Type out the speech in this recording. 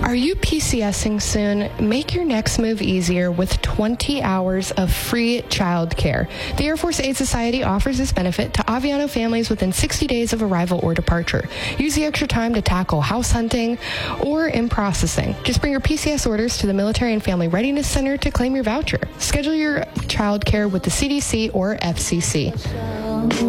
Are you PCSing soon? Make your next move easier with 20 hours of free childcare. The Air Force Aid Society offers this benefit to Aviano families within 60 days of arrival or departure. Use the extra time to tackle house hunting or in processing. Just bring your PCS orders to the Military and Family Readiness Center to claim your voucher. Schedule your childcare with the CDC or FCC.